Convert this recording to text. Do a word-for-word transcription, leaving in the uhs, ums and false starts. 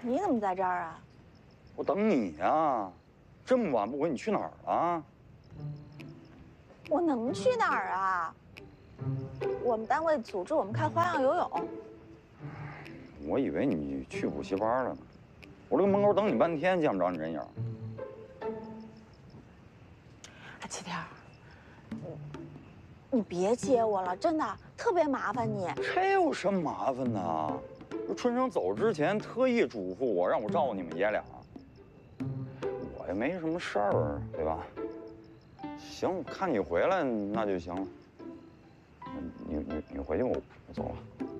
你怎么在这儿啊？ 我等你呀，这么晚不回，你去哪儿了？ 我能去哪儿啊？我们单位组织我们开花样游泳。 我以为你去补习班了呢。我这个门口等你半天，见不着你人影。 啊，七天儿，你别接我了，真的特别麻烦你。 这有什么麻烦呢？春生走之前特意嘱咐我，让我照顾你们爷俩。我也没什么事儿，对吧？行，我看你回来那就行了。你你你回去，我我走了。